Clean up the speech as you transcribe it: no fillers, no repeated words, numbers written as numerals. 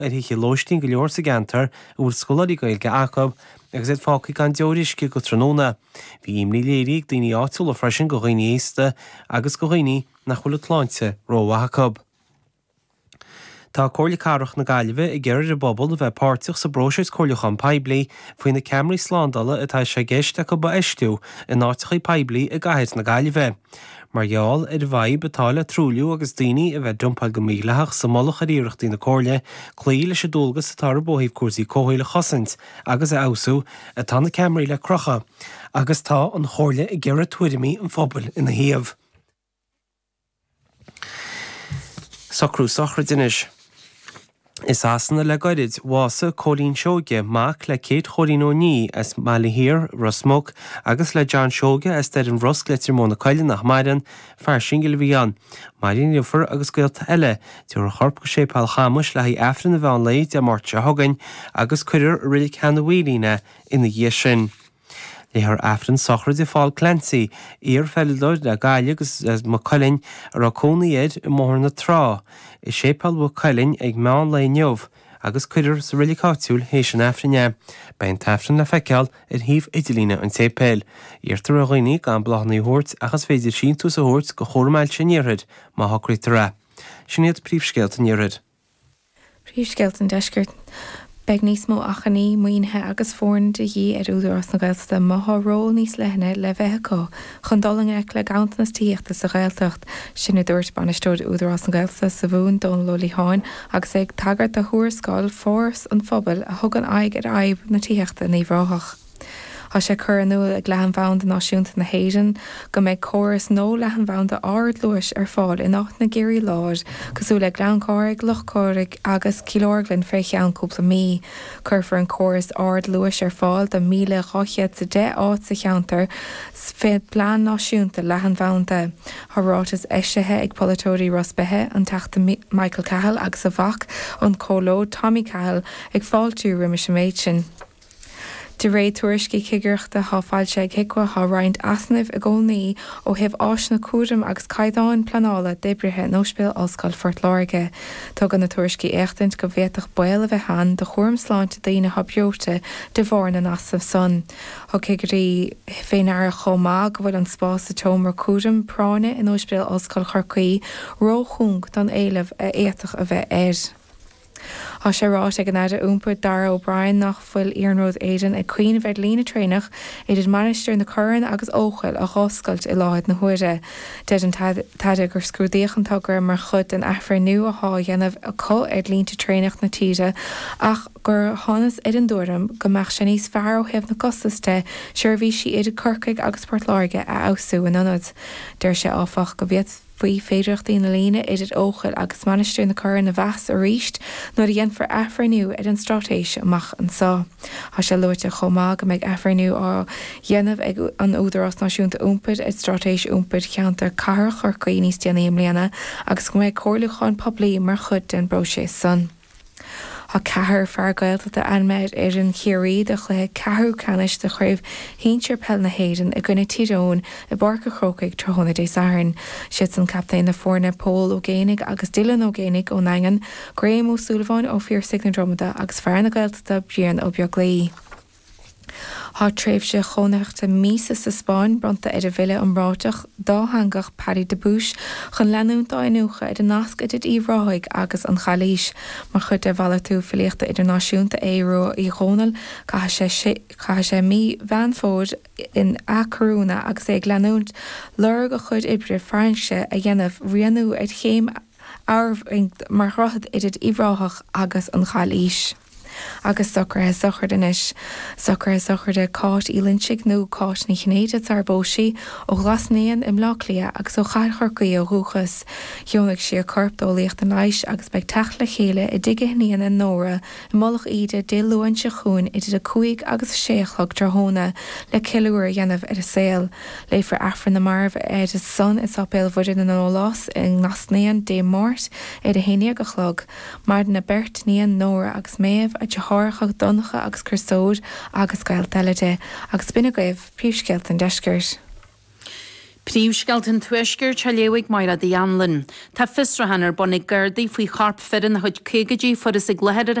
hí lóistín go leor sa gantar úr scoláí gailge acab agus é fácaí gan deorisce go tróna. Bhí imní léirí daoine áitiúil a freisin go ghaoine éasta agus go ghaoine nach chuil tláinte róhathacab. Tá cóirla carach na Gaillimhe I gcéireadh bobbal a bheith páirteach sa bróiseas cóirleachán Poiblí faoin na Camraí Slándala atá sé géiste go ba eistú in áitichaí Poiblí I gcaithead na Gaillimhe. Margheall bhaid betála trúliú agus daoine a bheith dumpal go míleach sa molach a ríireachtaí na cóirle, clí leis dulgas sa tar bóthaíh cuasaí cóthaile chosint agus a ausú atá na Camraí le crocha, agus tá an chóirle I gcéireadh tuairimí an phobal ina thaobh. Socrú sochra dinis. Is asanna le gairid wasa Colleen Seoge mac le Kate Chorin O'Neill as Malahir Rosmog agus le John Seoge as der an Rosk letir móna coile nach Maidan farsingil bhíán. Marin Ruffer agus gailt eile tuair a chorp go sé pal chamus le hí efran a bhean leid de mórte hogain agus cuidir rilik hanahílína ina dhé sin. Léthar efran sochra de fáil Clancy ír fellidóid le gaile agus má coilinn ar a cónaíad I mór na trá. Is sé pal bh coilinn ag meán le neomh agus cuidir sa rilicáitiúil hééis an efrinne. Bain tefran le feiceáil híomh Idirlína an tépéil. Íirtar a ghaoine gan blachnaí thuirt agus féidir sin tú sa thuirt go chóirmeil sin níorthid má thocraítar rá. Sin iad príomhscéalt an níorthid. Príomhscéalt an deiscirt. Beg níos mó achaní muointhe agus fórn de dhí ar údarás na Gailta maithróil níos lethne le bheithecó, chun dolinge le gantanas tíochta sa Gailteacht sinna dúirt banistóid údarás na Gailta sa bhún don Lolíháin agus ag tagart a thuairsáil fóras an phobal a thugan aig ar aibh na tíochta ní bhráthach. Tá sé chur nua ag lehanbhain náisiúnta na héireann go méid choras nó lehanbhain de áard luis ar fáil in áit na géirí láir cosú le gleancóraigh lochcóraigh agus cilóirglann freicheann cúpla mí chur an choras áard luis ar fáil de 1000 sa 10 áit sa cheantar féad plean náisiúnta lehanbhainta thrátas éisithe ag polatóirí Rosbethe an teachta Michael Cahill agus a bhac an cólód Tommy Cahill ag fáiltú rimis méid sin. De réid tuairiscí cigeachta fáil sé cicua há roiint asnamh a gcónaí ó hibh áisna cuaram agus caidáin planála débrithe nóspéal Ollscoil Fort Láirge. Tá gan na tuairiscí éachtaint go bhéadach bail a bheith han de chuirm sláinte daoine habbeota de bhór na nasamh son. Thó cigearí féinar a chomá go bhfuil an spás a tómar cuaram práne in nóspéal Ollscoil Chorcaí róchung don éileh a éach a bheith air. Tá sé rát ag an éidir úmpa Dara O'Brien nach fuil Iarnród Éidean ag cuioine bheith lína trénach idir manisteir na Curann agus óchail a ghoscailt I láid na huire. Dead an taide gur scrúdaíochantá gur mar chud an afar nu a há dhéanamh a có ag línta trénach na tíide ach gur tháinas an dúram go meach sé níos fearr ó hebh na costaste seirbhí si idir Corcaigh agus Port Láirge a ausú in anad. Deir sé áfach go bhéad faoi féidireachtaí na líne idir óchail agus manisteir na Curann na bheas a ríist nó a dhéanamh for afraniu ar an stratéis amach an sá. Tá sé luirte chomá go méid afraniu á dhéanamh ag an údarás náisiúnta úmpid ag stratéis úmpid cheantar carach Chorcaí níos déanaí mbliana agus go méid cóirleáin poblí mar chud den broséis san. Tá cethir fear Gailteachta anméid ar an chiarí de chluthe cethú canis de chuibh hínseir pell na héireann a gcuine tíreón I barca chrócaigh trthóna dé sairn. Siad san captain na fórne Paul O'Génig agus Dylan O'Génig ó Nangan, Graham O'Sullivan ó Fíorsaigh na Dromada agus fear na Gailteachta Brian ó Beaglí. Tá tréimhse chónachta mísa sa Spáin bronta idir bhile an ráteach dáhangach Paddy de Bush chun leanún dáinúcha idir nasc idir íhráig agus an chalíis mar chud de bhela tú filiachta idirnáisiúnta éiro I Ghónal cha sé mí bheanfód in Acrúna agus ag leanúnt lur go chud ibre Frainse a dhéanamh rianú ag chéim ábhar mar chrochad idir íhráthach agus an chalíis. Agus socrthe sochirdanis, sochir de cát ílinsigh nó cát na chinnéide tar bóisií ó glasnéan im láclia agus ó chair Chorcaí ó rúchas. Dheonach si a corp dólaíocht an áis agus beag teach le chéile I dige hníana an nóra I molach iad dé luan se chuún idir a cuaig agus séachlog trthóna le ciúir dhéanamh ar a saoil. Léifar afran na marmh ar is son is opéil bhuidir an ólás in glasnéan dé mórt ar a héine go chlog, mar na bert níon nóra agus méamh a teharcha doncha agus cursód agus gail teleide agus binne gaibh príomhsceilt an deiscirt. Príomhsceilt an tuisgur te léigh mar a dí anlan. Tá fistrahannar bonnig gardaí faoi charp firin na chuid cégadí for is i gléidir